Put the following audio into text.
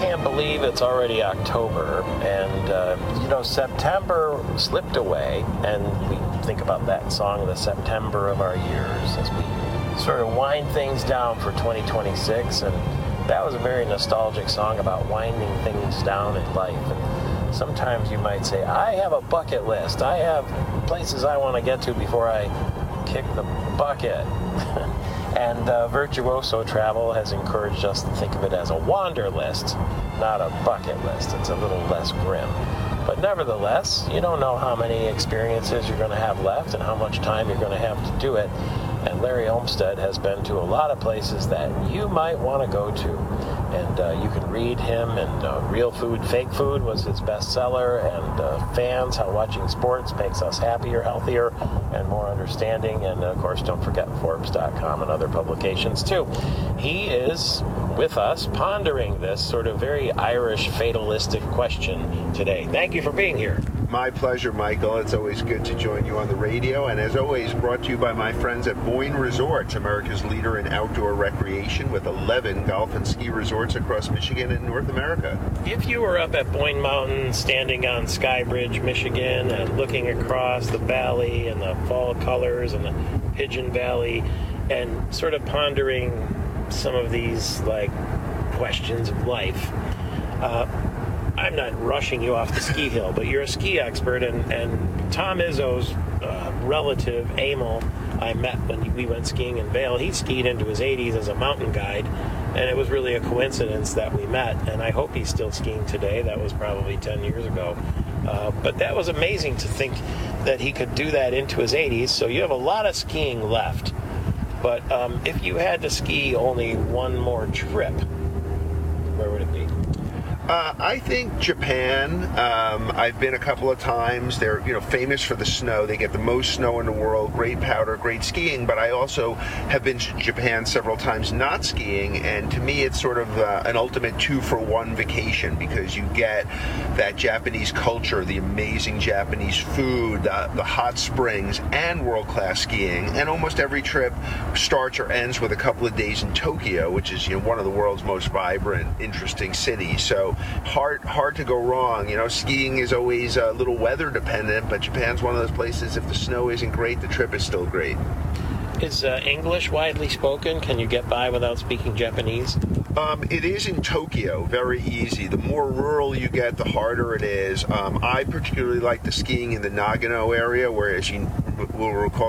can't believe it's already October, and September slipped away, and we think about that song, The September of Our Years, as we sort of wind things down for 2026, and that was a very nostalgic song about winding things down in life. And sometimes you might say, I have a bucket list. I have places I want to get to before I kick the bucket. And Virtuoso Travel has encouraged us to think of it as a wander list, not a bucket list. It's a little less grim. But nevertheless, you don't know how many experiences you're going to have left and how much time you're going to have to do it. And Larry Olmsted has been to a lot of places that you might want to go to. And you can read him, and Real Food, Fake Food was his bestseller, and Fans, How Watching Sports Makes Us Happier, Healthier, and More Understanding. And of course, don't forget Forbes.com and other publications too. He is with us pondering this sort of very Irish fatalistic question today. Thank you for being here. My pleasure, Michael. It's always good to join you on the radio, and as always, brought to you by my friends at Boyne Resorts, America's leader in outdoor recreation with 11 golf and ski resorts across Michigan and North America. If you were up at Boyne Mountain, standing on Skybridge, Michigan, and looking across the valley and the fall colors and the Pigeon Valley, and sort of pondering some of these, questions of life, I'm not rushing you off the ski hill, but you're a ski expert, and Tom Izzo's relative, Emil, I met when we went skiing in Vail. He skied into his 80s as a mountain guide, and it was really a coincidence that we met, and I hope he's still skiing today. That was probably 10 years ago. But that was amazing to think that he could do that into his 80s, so you have a lot of skiing left. But if you had to ski only one more trip, where would it be? I think Japan. I've been a couple of times. They're famous for the snow. They get the most snow in the world. Great powder, great skiing. But I also have been to Japan several times not skiing, and to me it's sort of an ultimate 2-for-1 vacation, because you get that Japanese culture, the amazing Japanese food, the hot springs, and world-class skiing. And almost every trip starts or ends with a couple of days in Tokyo, which is one of the world's most vibrant, interesting cities. So hard to go wrong. Skiing is always a little weather dependent, but Japan's one of those places, if the snow isn't great, the trip is still great. Is English widely spoken? Can you get by without speaking Japanese? It is in Tokyo, very easy. The more rural you get, the harder it is. I particularly like the skiing in the Nagano area, where, as you will recall,